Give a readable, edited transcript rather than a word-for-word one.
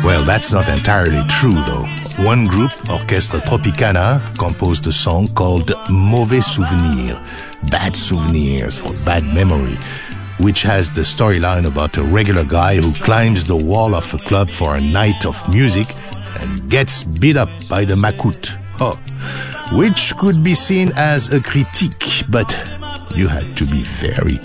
Well, that's not entirely true, though. One group, Orchestre Tropicana, composed a song called Mauvais Souvenir, Bad Souvenirs, or Bad Memory, which has the storyline about a regular guy who climbs the wall of a club for a night of music and gets beat up by the macoute. Oh, which could be seen as a critique, but you had to be very